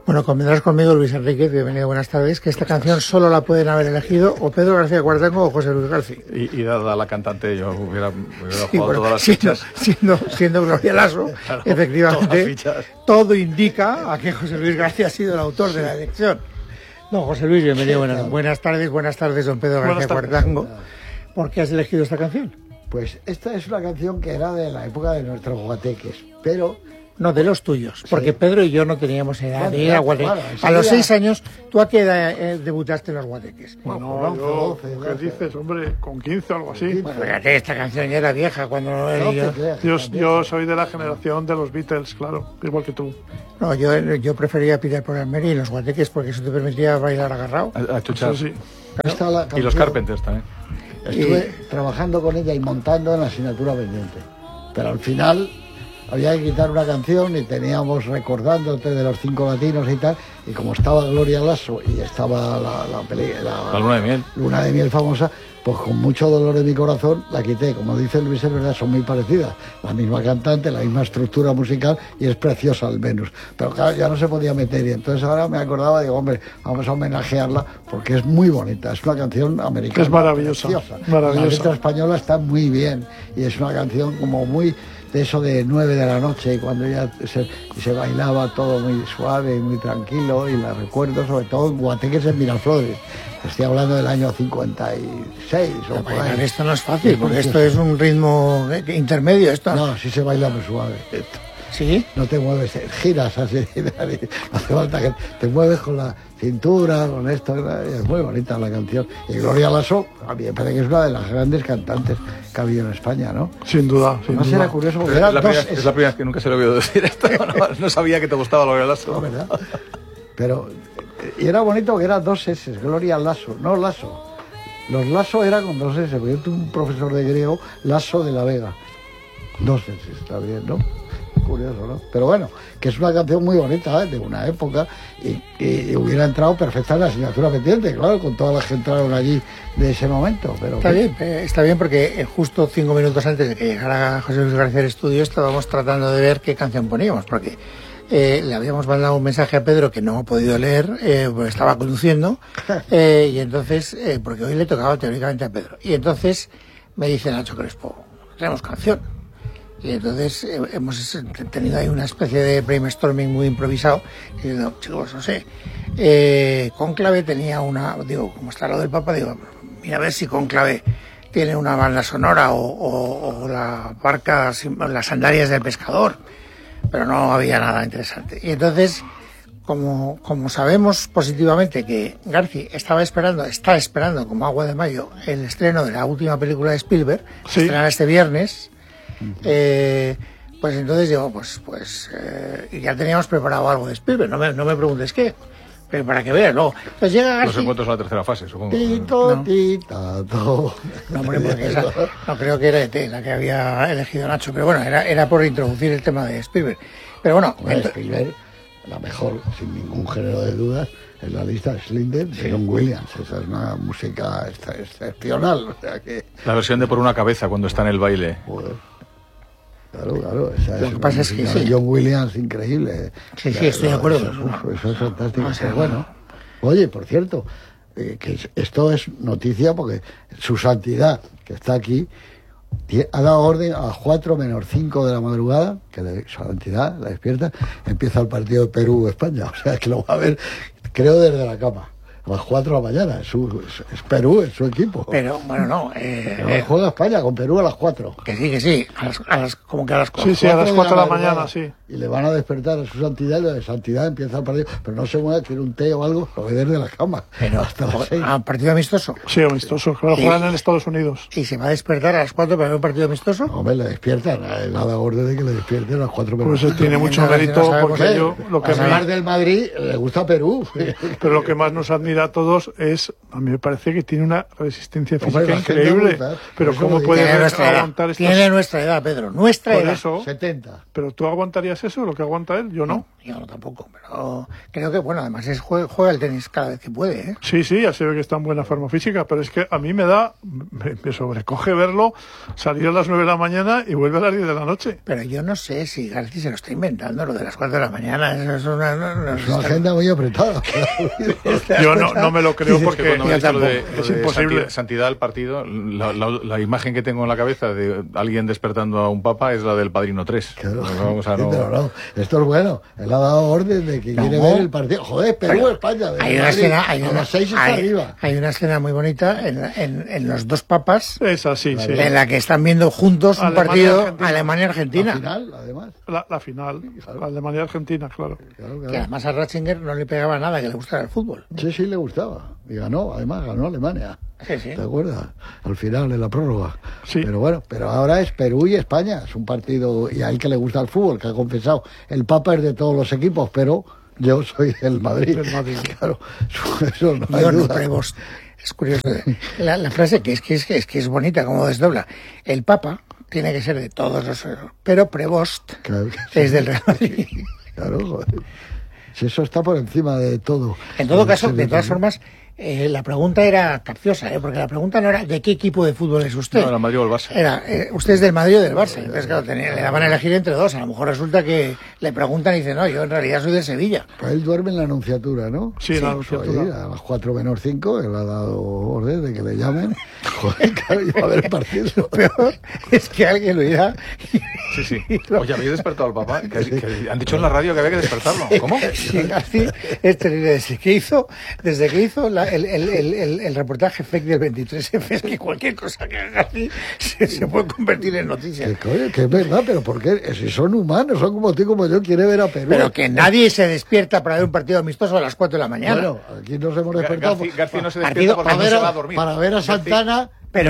Bueno, convendrás conmigo, Luis Enrique, bienvenido, buenas tardes, que esta canción solo la pueden haber elegido o Pedro García Cuartango o José Luis García. Y dada la cantante, yo hubiera jugado todas las fichas. Siendo Gloria Lasso, claro, efectivamente, todo indica a que José Luis García ha sido el autor de la elección. No, José Luis, bienvenido, buenas tardes, don Pedro García Cuartango. ¿Por qué has elegido esta canción? Pues esta es una canción que era de la época de nuestros guateques, pero... No, de los tuyos, porque sí. Pedro y yo no teníamos edad de ir a guateques. Bueno, a los 6 años, ¿tú a qué edad debutaste en los guateques? Bueno, yo, ¿qué dices, hombre? Con 15 o algo así. Bueno, fíjate, esta canción ya era vieja cuando no era yo soy de la generación de los Beatles, claro, igual que tú. No, yo prefería Peter por el Mary y los guateques porque eso te permitía bailar agarrado. A chuchar. Eso sí. Y los Carpenters también. Estuve trabajando con ella y montando en la asignatura pendiente, pero al final... había que quitar una canción y teníamos Recordándote de los 5 latinos y tal, y como estaba Gloria Lasso y estaba la Luna de Miel famosa, pues con mucho dolor en mi corazón la quité. Como dice Luis, es verdad, son muy parecidas, la misma cantante, la misma estructura musical y es preciosa al menos, pero claro, ya no se podía meter y entonces ahora me acordaba, digo, hombre, vamos a homenajearla porque es muy bonita, es una canción americana, es maravillosa, maravillosa. La letra española está muy bien y es una canción como muy... de eso de 9 de la noche, y cuando ya se bailaba todo muy suave y muy tranquilo, y la recuerdo sobre todo en guateques en Miraflores. Estoy hablando del año 56 o por ahí. Esto no es fácil, porque esto es un ritmo intermedio. No, sí se baila muy suave. ¿Sí? No te mueves, giras así, no hace falta que te mueves con la cintura, con esto, es muy bonita la canción. Y Gloria Lasso, a mí me parece que es una de las grandes cantantes que ha habido en España, ¿no? Sin duda. Además era curioso porque era es la primera vez que nunca se lo he oído decir esto, no sabía que te gustaba Gloria Lasso. No, ¿verdad? Pero, y era bonito que eran 2 S, Gloria Lasso, no Lasso. Los Lasso eran con 2 S, porque yo tuve un profesor de griego, Lasso de la Vega. 2 S, está bien, ¿no? Curioso, ¿no? Pero bueno, que es una canción muy bonita, de una época y hubiera entrado perfecta en la asignatura pendiente, claro, con todas las que entraron allí de ese momento. Pero está bien porque justo 5 minutos antes de que llegara José Luis García al estudio estábamos tratando de ver qué canción poníamos, porque le habíamos mandado un mensaje a Pedro que no ha podido leer porque estaba conduciendo y entonces, porque hoy le tocaba teóricamente a Pedro, y entonces me dice Nacho Crespo, tenemos canción. Y entonces hemos tenido ahí una especie de brainstorming muy improvisado. Y digo, chicos, no sé, Cónclave tenía como está lo del Papa, digo, mira a ver si Cónclave tiene una banda sonora o la barca, las sandalias del pescador, pero no había nada interesante. Y entonces, como sabemos positivamente que García está esperando como agua de mayo el estreno de la última película de Spielberg, sí, estrenará este viernes. Pues entonces digo, ya teníamos preparado algo de Spielberg, no me preguntes qué, pero para que veas, no. Entonces llega García. Los encuentros en la tercera fase, supongo. No, hombre, porque no creo que era ET la que había elegido Nacho, pero bueno, era por introducir el tema de Spielberg. Pero bueno, Spielberg, la mejor, sin ningún género de dudas, en la lista de Slender de John Williams. Esa es una música excepcional. O sea que... La versión de Por una cabeza, cuando está en el baile. Joder. Claro, esa lo que pasa es que sí. John Williams, increíble. Sí, estoy de acuerdo. Eso es fantástico. Bueno, oye, por cierto, que esto es noticia porque su santidad, que está aquí, ha dado orden a las 4 menos 5 de la madrugada, que su santidad la despierta, empieza el partido de Perú-España. O sea, que lo va a ver, creo, desde la cama. A las 4 de la mañana, es Perú, es su equipo. Pero, bueno, no. Juega España con Perú a las 4. Que sí, como que a las 4. Sí, a las 4 de la mañana, sí. Y le van a despertar a su santidad, y la de santidad empieza el partido. Pero no se mueve, quiere un té o algo, lo ve desde la cama. Pero, hasta las 6. ¿Un partido amistoso? Sí, amistoso, claro, juegan en Estados Unidos. ¿Y se va a despertar a las 4 para ver un partido amistoso? Hombre, le despiertan, él ha dado orden de que le despierten a las 4 menos. Pues tiene mucho mérito, porque yo... Lo que más del Madrid, le gusta Perú. Pero lo que más nos admira a todos es, a mí me parece que tiene una resistencia física increíble. Pero ¿cómo puede aguantar estas... Tiene nuestra edad, Pedro, nuestra edad. Eso, 70. Pero ¿tú aguantarías eso, lo que aguanta él? Yo no. Yo no tampoco, pero creo que, bueno, además juega el tenis cada vez que puede, ¿eh? Sí, ya se ve que está en buena forma física, pero es que a mí me sobrecoge verlo salir a las 9 de la mañana y vuelve a las 10 de la noche. Pero yo no sé si García se lo está inventando, lo de las 4 de la mañana. Eso es una agenda muy apretada. Yo no me lo creo porque es imposible. Santidad al partido, la imagen que tengo en la cabeza de alguien despertando a un papa es la del Padrino 3. Claro. Pero no, esto es bueno. Él ha dado orden de que quiere ver el partido. Joder, Perú-España. Hay una escena, hay una escena muy bonita en los dos papas. Es así, sí. En la que están viendo juntos un partido Alemania-Argentina. La final, además. La final. Claro. Alemania-Argentina, claro. Que además a Ratzinger no le pegaba nada que le gustara el fútbol. Sí, le gustaba. Y ganó Alemania. Sí. ¿Te acuerdas? Al final, en la prórroga. Sí. Pero bueno, ahora es Perú y España. Es un partido, y a él que le gusta el fútbol, que ha confesado. El Papa es de todos los equipos, pero yo soy del Madrid. Claro, eso no hay duda. Prevost. Es curioso. La frase que es bonita, como desdobla. El Papa tiene que ser de todos los... Pero Prevost es del Real Madrid. Claro, joder. Si eso está por encima de todo. En todo caso, de todas formas... la pregunta era capciosa, porque la pregunta no era de qué equipo de fútbol es usted. No, del Madrid o del Barça. Era, usted es del Madrid o del Barça. Entonces, claro, le daban a elegir entre dos. A lo mejor resulta que le preguntan y dice, no, yo en realidad soy del Sevilla. Pues él duerme en la Anunciatura, ¿no? Sí, en la Anunciatura. Ahí, a las 4:05, él ha dado orden de que le llamen. Joder, claro, yo a ver el partido. Lo peor es que alguien lo irá. Sí. Oye, ¿habéis despertado al papá? Que han dicho en la radio que había que despertarlo. ¿Cómo? Sí, así es terrible. Desde que hizo el reportaje fake del 23F, es que cualquier cosa que haga así se puede convertir en noticia. Que es verdad, pero ¿por qué? Si son humanos, son como tú y como yo, quiere ver a Perú. Pero que nadie se despierta para ver un partido amistoso a las 4 de la mañana. Bueno, aquí nos hemos despertado. García no se despierta porque no se va a dormir. Para ver a Santana. Pero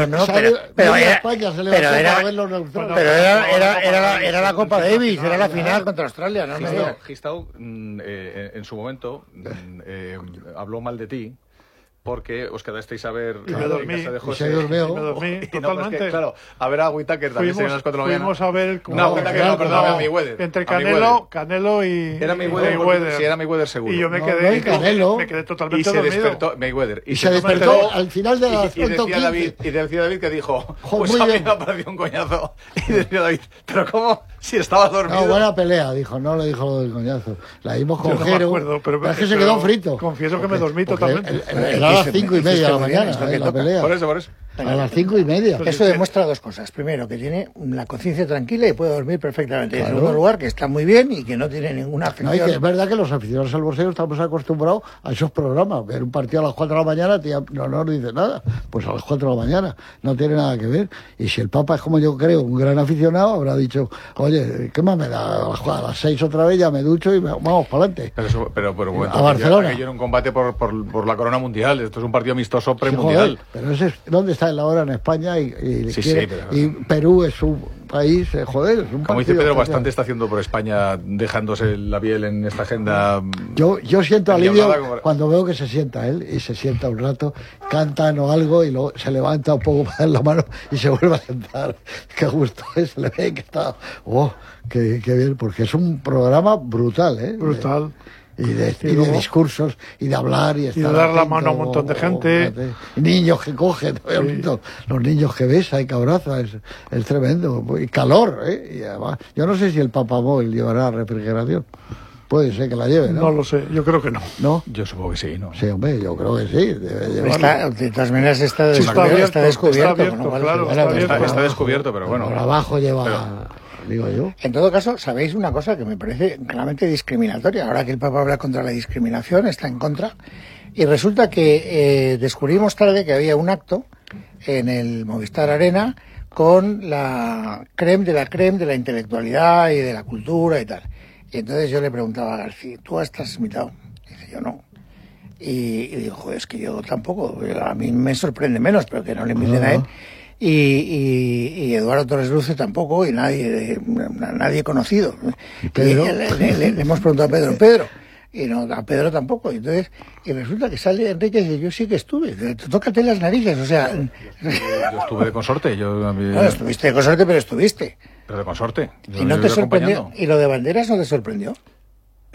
era la Copa Davis, era la final contra Australia, ¿no? Gistau, en su momento, habló mal de ti, porque os quedasteis a ver en casa de José. Y se durmió. Me dormí totalmente. Que, claro, a ver a Whittaker también serían las 4 de la mañana. Fuimos a ver... No, Whittaker no, a Mayweather. Entre Canelo y... Era Mayweather. Sí, era Mayweather seguro. Y yo me quedé totalmente dormido. Y se despertó Mayweather. Y se despertó al final de la... Y decía David que dijo, pues a mí me ha parecido un coñazo. Y decía David, pero ¿cómo? Si estaba dormido. No, buena pelea, dijo, no le dijo lo del coñazo. La vimos con Jero, pero es que se quedó frito. Confieso que me dormí totalmente. Era a las 5:30 de la mañana, la pelea. Por eso. A las 5:30. Eso demuestra dos cosas. Primero, que tiene la conciencia tranquila y puede dormir perfectamente. Claro. En segundo lugar, que está muy bien y que no tiene ninguna afección. No, y que es verdad que los aficionados al boxeo estamos acostumbrados a esos programas. Ver un partido a las 4 de la mañana no nos dice nada. Pues a las 4 de la mañana no tiene nada que ver. Y si el Papa es, como yo creo, un gran aficionado, habrá dicho, oye, ¿qué más me da? A las 6 otra vez ya me ducho y vamos para adelante. Pero bueno, a Barcelona. Aquello era un combate por la corona mundial. Esto es un partido amistoso premundial. Sí, pero ese, ¿dónde está el ahora en España? Y Perú es un país, joder, es un como dice Pedro, bastante está haciendo por España, dejándose la piel en esta agenda. Yo siento alivio cuando veo que se sienta él y se sienta un rato, cantan o algo y luego se levanta un poco para dar la mano y se vuelve a sentar. Qué gusto es, se le ve que está, qué bien, porque es un programa brutal, brutal. Y de discursos y de hablar y de dar la mano a un montón de gente, niños que cogen, los niños que besa y que abraza, es tremendo, y calor, y además, yo no sé si el Papamóvil llevará refrigeración. Puede ser que la lleve, ¿no? No lo sé, yo creo que no. ¿No? Yo supongo que sí, ¿no? Sí, hombre, yo creo que sí. De todas maneras está descubierto. Está descubierto, pero bueno. Por abajo lleva... Digo yo. En todo caso, ¿sabéis una cosa que me parece claramente discriminatoria? Ahora que el Papa habla contra la discriminación, está en contra. Y resulta que descubrimos tarde que había un acto en el Movistar Arena con la crème de la intelectualidad y de la cultura y tal. Y entonces yo le preguntaba a García, ¿tú estás invitado? Y dice, yo no. Y digo, joder, es que yo tampoco. A mí me sorprende menos, pero que no le inviten a él. Y Eduardo Torres Luce tampoco, y nadie conocido. Y le hemos preguntado a Pedro, y no, a Pedro tampoco. Y resulta que sale Enrique y dice, yo sí que estuve, tócate las narices, o sea... Yo estuve de consorte. No, estuviste de consorte, pero estuviste. Pero de consorte. ¿Y no te sorprendió? ¿Y lo de Banderas no te sorprendió?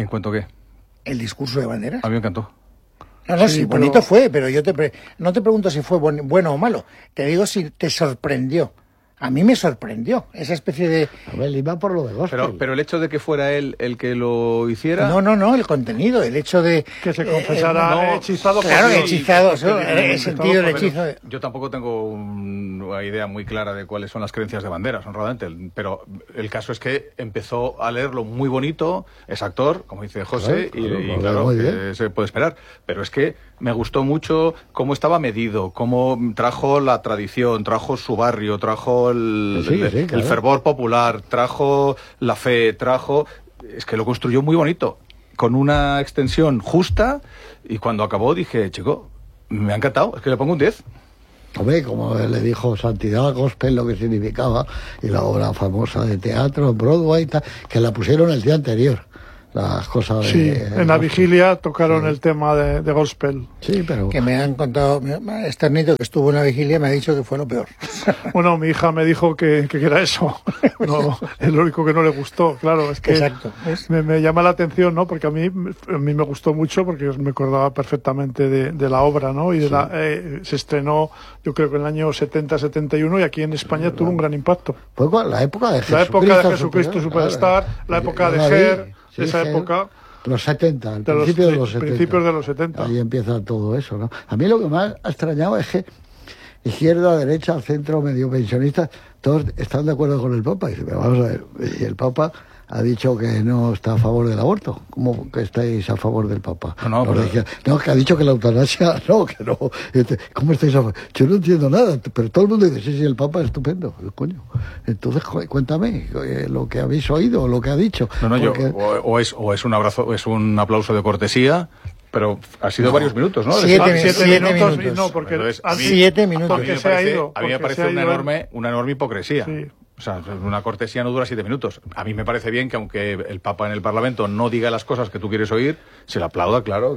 ¿En cuanto a qué? El discurso de Banderas. A mí me encantó. No, sí, bonito fue, pero yo no te pregunto si fue bueno o malo. Te digo si te sorprendió. A mí me sorprendió esa especie de... A ver, iba por lo de gospel. Pero el hecho de que fuera él el que lo hiciera... No, el contenido, el hecho de... Que se confesara hechizado. Claro, hechizado, el sentido del hechizo. Yo tampoco tengo una idea muy clara de cuáles son las creencias de Banderas, honradamente, pero el caso es que empezó a leerlo muy bonito, es actor, como dice José, y claro, que se puede esperar, pero es que me gustó mucho cómo estaba medido, cómo trajo la tradición, trajo su barrio, trajo el fervor popular, trajo la fe, es que lo construyó muy bonito, con una extensión justa, y cuando acabó dije, chico, me ha encantado, es que le pongo un 10. Hombre, como le dijo Santidad Gospel lo que significaba, y la obra famosa de teatro, Broadway, que la pusieron el día anterior. Las cosas en la vigilia tocaron el tema de gospel. Sí, pero... Que me han contado, Esternito, que estuvo en la vigilia, me ha dicho que fue lo peor. Bueno, mi hija me dijo que era eso. No, es lo único que no le gustó, claro. Es que exacto. Me llama la atención, ¿no? Porque a mí me gustó mucho, porque me acordaba perfectamente de la obra, ¿no? Y se estrenó, yo creo que en el año 70-71, y aquí en España tuvo un gran impacto. Fue la época de Jesucristo. La época de Jesucristo Superstar, la época de Ger... esa época, los 70, al principio de los 70. Principios de los 70. Ahí empieza todo eso, ¿no? A mí lo que más ha extrañado es que izquierda, derecha, centro, medio pensionistas, todos están de acuerdo con el Papa. Y dice, pero vamos a ver, y el Papa ha dicho que no está a favor del aborto. ¿Cómo que estáis a favor del Papa? No, que ha dicho que la eutanasia, que no. ¿Cómo estáis a favor? Yo no entiendo nada, pero todo el mundo dice, sí, el Papa es estupendo. Coño. Entonces, cuéntame lo que habéis oído, lo que ha dicho. O es un abrazo, es un aplauso de cortesía. Pero ha sido varios minutos, ¿no? 7 minutos. No, porque entonces, 7 minutos. A mí me parece una enorme hipocresía. Sí. O sea, una cortesía no dura 7 minutos. A mí me parece bien que aunque el Papa en el Parlamento no diga las cosas que tú quieres oír, se le aplauda, claro.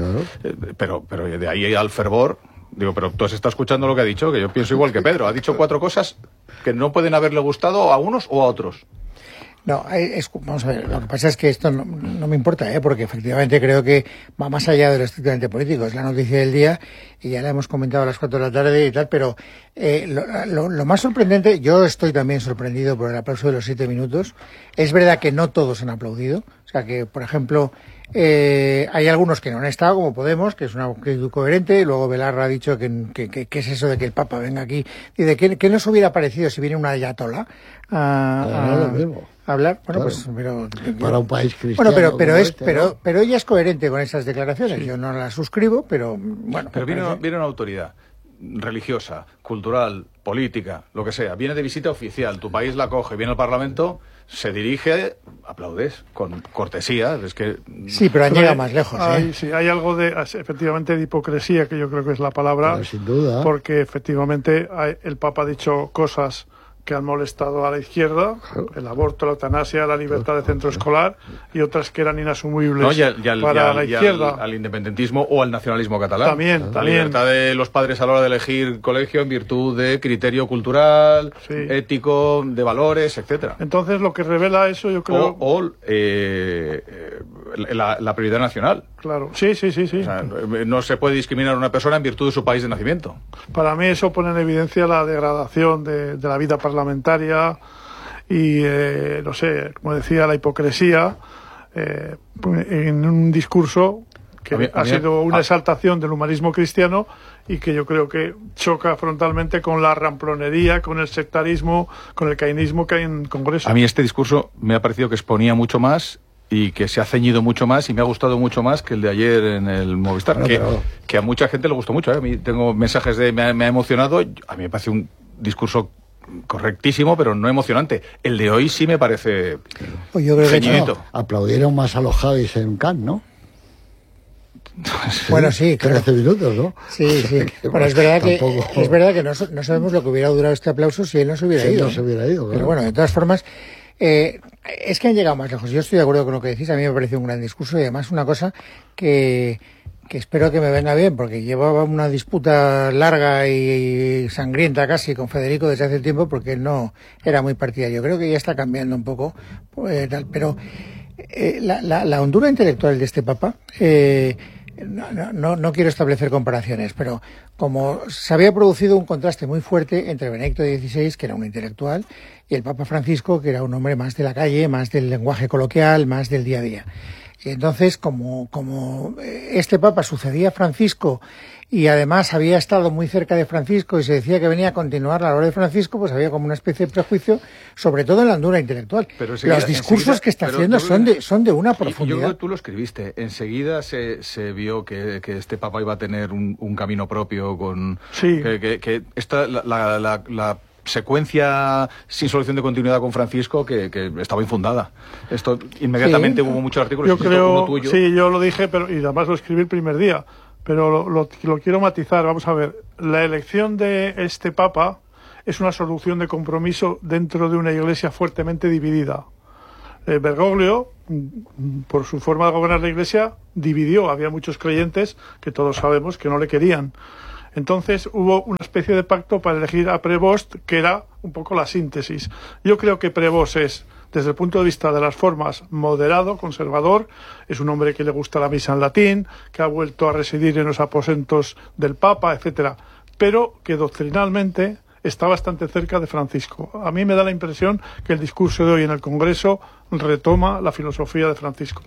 Pero de ahí al fervor... Digo, pero tú has estado escuchando lo que ha dicho, que yo pienso igual que Pedro. Ha dicho 4 cosas que no pueden haberle gustado a unos o a otros. No, vamos a ver, lo que pasa es que esto no me importa, porque efectivamente creo que va más allá de lo estrictamente político, es la noticia del día y ya la hemos comentado a las 4 de la tarde y tal, pero lo más sorprendente, yo estoy también sorprendido por el aplauso de los 7 minutos, es verdad que no todos han aplaudido, o sea que, por ejemplo, hay algunos que no han estado, como Podemos, que es una actitud coherente, y luego Belarra ha dicho que es eso de que el Papa venga aquí, y de que nos hubiera parecido si viene una ayatolá a hablar. Bueno, claro. Para un país cristiano. Bueno, pero ella es coherente con esas declaraciones. Sí. Yo no las suscribo, pero bueno. Pero viene una autoridad religiosa, cultural, política, lo que sea, viene de visita oficial, tu país la coge, viene al Parlamento, se dirige, aplaudes con cortesía, es que... Sí, pero han llegado más lejos, Sí, hay algo efectivamente de hipocresía, que yo creo que es la palabra, pero sin duda. Porque efectivamente el Papa ha dicho cosas que han molestado a la izquierda, el aborto, la eutanasia, la libertad de centro escolar, y otras que eran inasumibles para la izquierda. Al independentismo o al nacionalismo catalán. También. La libertad de los padres a la hora de elegir colegio en virtud de criterio cultural, ético, de valores, etcétera. Entonces, lo que revela eso, yo creo... La prioridad nacional. Claro, sí. O sea, no se puede discriminar a una persona en virtud de su país de nacimiento. Para mí eso pone en evidencia la degradación de la vida parlamentaria y, no sé, como decía, la hipocresía en un discurso que ha sido una exaltación del humanismo cristiano y que yo creo que choca frontalmente con la ramplonería, con el sectarismo, con el cainismo que hay en el Congreso. A mí este discurso me ha parecido que exponía mucho más y que se ha ceñido mucho más y me ha gustado mucho más que el de ayer en el Movistar, que a mucha gente le gustó mucho. A mí tengo mensajes de me ha emocionado, a mí me parece un discurso correctísimo, pero no emocionante. El de hoy sí me parece pues yo creo ceñidito. Que aplaudieron más a los Javis en Cannes, ¿no? Bueno, sí, claro. 13 minutos, ¿no? Sí. Bueno, es verdad que no sabemos lo que hubiera durado este aplauso si él no se hubiera ido. No se hubiera ido, claro. Pero bueno, de todas formas, es que han llegado más lejos. Yo estoy de acuerdo con lo que decís. A mí me pareció un gran discurso y además una cosa que espero que me venga bien, porque llevaba una disputa larga y sangrienta casi con Federico desde hace tiempo, porque él no era muy partidario. Creo que ya está cambiando un poco, pero la hondura intelectual de este Papa, no quiero establecer comparaciones, pero como se había producido un contraste muy fuerte entre Benedicto XVI, que era un intelectual, y el Papa Francisco, que era un hombre más de la calle, más del lenguaje coloquial, más del día a día. Y entonces, como este Papa sucedía a Francisco y además había estado muy cerca de Francisco y se decía que venía a continuar la labor de Francisco, pues había como una especie de prejuicio, sobre todo en la hondura intelectual. Pero los discursos que está haciendo son de una profundidad. Yo creo que tú lo escribiste. Enseguida se vio que este Papa iba a tener un camino propio con... Sí. Que esta, la secuencia sin solución de continuidad con Francisco que estaba infundada. Esto inmediatamente hubo muchos artículos. Yo creo, uno tuyo. Sí, yo lo dije, y además lo escribí el primer día. Pero lo quiero matizar. Vamos a ver, la elección de este Papa es una solución de compromiso dentro de una Iglesia fuertemente dividida. Bergoglio, por su forma de gobernar la Iglesia, dividió. Había muchos creyentes que todos sabemos que no le querían. Entonces hubo una especie de pacto para elegir a Prevost, que era un poco la síntesis. Yo creo que Prevost es, desde el punto de vista de las formas, moderado, conservador, es un hombre que le gusta la misa en latín, que ha vuelto a residir en los aposentos del Papa, etcétera, pero que doctrinalmente está bastante cerca de Francisco. A mí me da la impresión que el discurso de hoy en el Congreso retoma la filosofía de Francisco.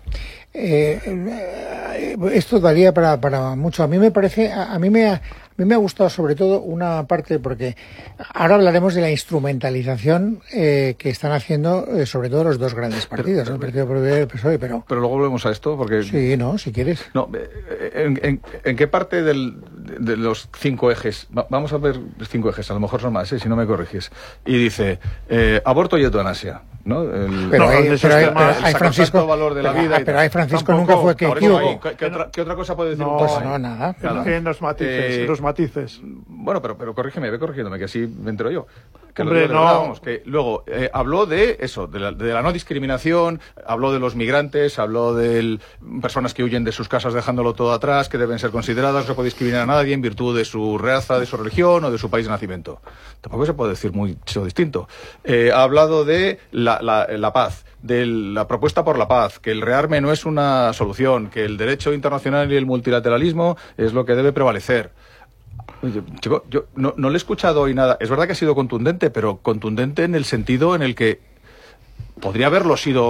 Esto daría para mucho. A mí me parece, a mí me ha gustado sobre todo una parte, porque ahora hablaremos de la instrumentalización que están haciendo sobre todo los dos grandes partidos, el Partido Popular y el PSOE, pero luego volvemos a esto, porque... Sí, no, si quieres. No, ¿en qué parte de los 5 ejes? Vamos a ver 5 ejes, a lo mejor son más, si no me corriges. Y dice, aborto y eutanasia, ¿no? Pero hay Francisco, valor de la vida. Pero hay Francisco nunca fue que equívoco. ¿Qué otra cosa puede decir? No, nada. En los matices. Bueno, pero corrígeme, ve corrigiéndome, que así me entero yo. Hombre, Que luego habló de eso, de la no discriminación, habló de los migrantes, habló de personas que huyen de sus casas dejándolo todo atrás, que deben ser consideradas, no se puede discriminar a nadie en virtud de su raza, de su religión o de su país de nacimiento. Tampoco se puede decir mucho distinto. Ha hablado de la paz, de la propuesta por la paz, que el rearme no es una solución, que el derecho internacional y el multilateralismo es lo que debe prevalecer. Oye, chico, yo no le he escuchado hoy nada. Es verdad que ha sido contundente, pero contundente en el sentido en el que podría haberlo sido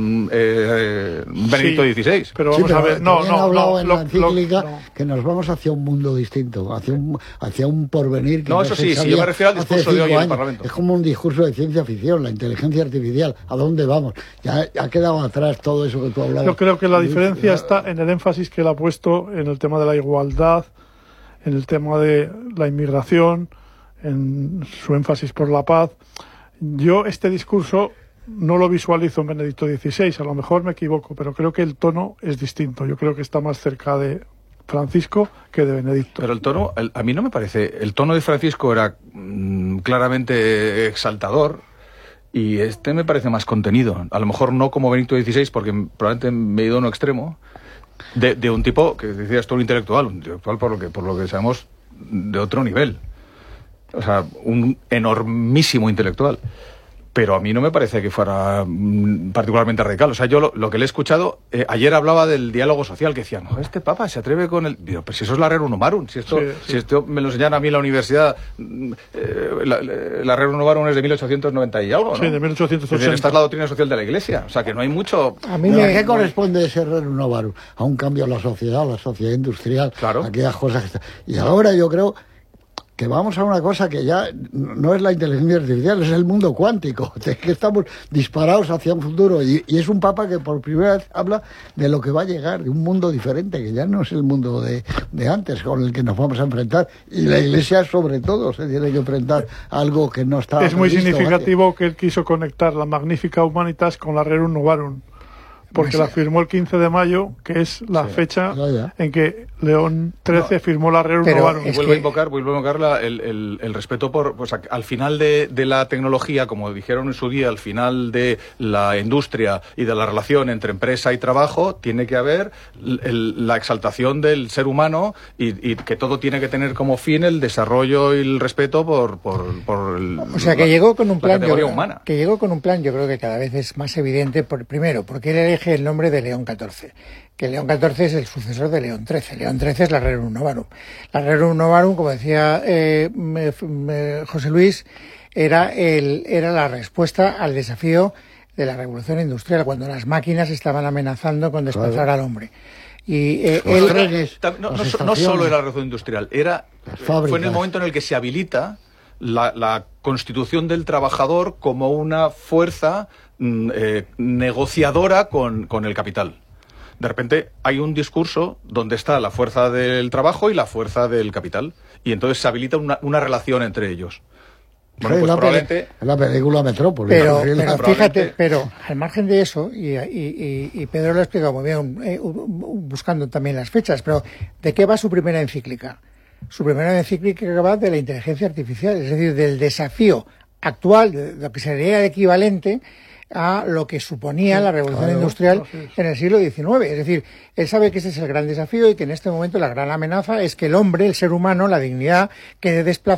Benedicto XVI. Pero vamos a ver, ha hablado en la encíclica que nos vamos hacia un mundo distinto, hacia un porvenir que no eso sí, yo me refiero al discurso de hoy en el Parlamento. Es como un discurso de ciencia ficción, la inteligencia artificial, ¿a dónde vamos? Ya ha quedado atrás todo eso que tú hablabas. Yo creo que la diferencia está en el énfasis que él ha puesto en el tema de la igualdad, en el tema de la inmigración, en su énfasis por la paz. Yo este discurso no lo visualizo en Benedicto XVI, a lo mejor me equivoco, pero creo que el tono es distinto. Yo creo que está más cerca de Francisco que de Benedicto. Pero el tono, a mí no me parece... El tono de Francisco era claramente exaltador y este me parece más contenido. A lo mejor no como Benedicto XVI, porque probablemente me he ido a un extremo, de un tipo, que decías tú, un intelectual por lo que sabemos, de otro nivel. O sea, un enormísimo intelectual. Pero a mí no me parece que fuera particularmente radical. O sea, yo lo que le he escuchado, ayer hablaba del diálogo social, que decía, no, este Papa se atreve con el... Pero si eso es la Rerum Novarum, si esto me lo enseñan a mí en la universidad, la Rerum Novarum es de 1890 y algo, ¿no? Sí, de 1880. Esta es la doctrina social de la Iglesia, o sea, que no hay mucho... ¿A qué corresponde ese Rerum Novarum? A un cambio en la sociedad industrial, claro. Aquellas cosas que están... Y ahora yo creo que vamos a una cosa que ya no es la inteligencia artificial, es el mundo cuántico, que estamos disparados hacia un futuro, y es un Papa que por primera vez habla de lo que va a llegar, de un mundo diferente, que ya no es el mundo de antes con el que nos vamos a enfrentar, y la Iglesia sobre todo se tiene que enfrentar a algo que no está... Es muy significativo antes. Que él quiso conectar la Magnificat Humanitas con la Rerum Novarum, porque la firmó el 15 de mayo, que es la fecha en que León XIII firmó la Rerum Novarum. Vuelvo a invocar el respeto por... Pues al final de la tecnología, como dijeron en su día, al final de la industria y de la relación entre empresa y trabajo, tiene que haber la exaltación del ser humano y que todo tiene que tener como fin el desarrollo y el respeto por o sea, que llegó con un plan humana. Que llegó con un plan, yo creo que cada vez es más evidente, primero, porque él elige elige el nombre de León XIV, que León XIV es el sucesor de León XIII. León XIII es la Rerum Novarum. La Rerum Novarum, como decía José Luis, era la respuesta al desafío de la revolución industrial, cuando las máquinas estaban amenazando con desplazar al hombre. Y no solo era la revolución industrial, fue en el momento en el que se habilita la constitución del trabajador como una fuerza negociadora con el capital. De repente hay un discurso donde está la fuerza del trabajo y la fuerza del capital, y entonces se habilita una relación entre ellos. Bueno, pues probablemente... la película Metrópolis. Pero fíjate, al margen de eso, y Pedro lo ha explicado muy bien, buscando también las fechas, pero ¿de qué va su primera encíclica? Su primera encíclica va de la inteligencia artificial, es decir, del desafío actual, de lo que sería el equivalente a lo que suponía la revolución industrial en el siglo XIX. Es decir, él sabe que ese es el gran desafío y que en este momento la gran amenaza es que el hombre, el ser humano, la dignidad, quede desplazada